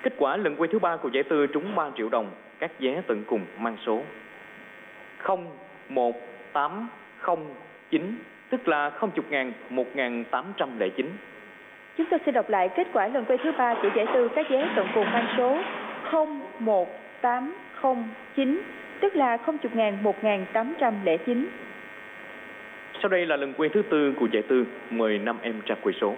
Kết quả lần quay thứ ba của giải tư trúng 3 triệu đồng, các vé tận cùng mang số 01809, tức là 010.000 1809. Chúng tôi sẽ đọc lại kết quả lần quay thứ ba của giải tư các vé tận cùng mang số 01809, tức là 010.000 1809. Sau đây là lần quay thứ tư của giải tư, mời nam em ra quay số.